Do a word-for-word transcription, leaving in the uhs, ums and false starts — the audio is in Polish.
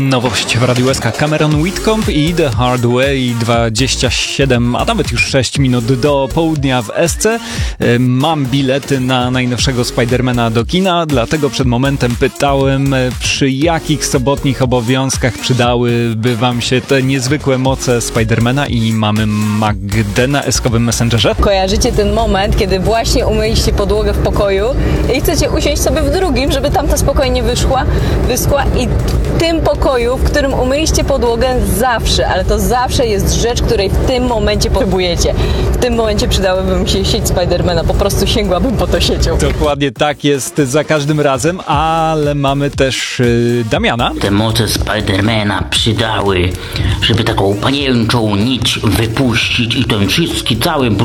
Nowość w Radiu S K. Cameron Whitcomb i The Hard Way. Dwadzieścia siedem, a nawet już sześć minut do południa w S C. Mam bilety na najnowszego Spidermana do kina, dlatego przed momentem pytałem, przy jakich sobotnich obowiązkach przydałyby wam się te niezwykłe moce Spidermana, i mamy Magdę na eskowym Messengerze. Kojarzycie ten moment, kiedy właśnie umyliście podłogę w pokoju i chcecie usiąść sobie w drugim, żeby tamta spokojnie wyszła, wyschła, i w tym pokoju, w którym umyliście podłogę, zawsze, ale to zawsze jest rzecz, której w tym momencie potrzebujecie. W tym momencie przydałyby mi się sieć Spidermana, po prostu sięgłabym po to siecią. Dokładnie tak jest za każdym razem, ale mamy też yy, Damiana. Te moce Spidermana przydały, żeby taką pajęczą nić wypuścić i ten wszystki cały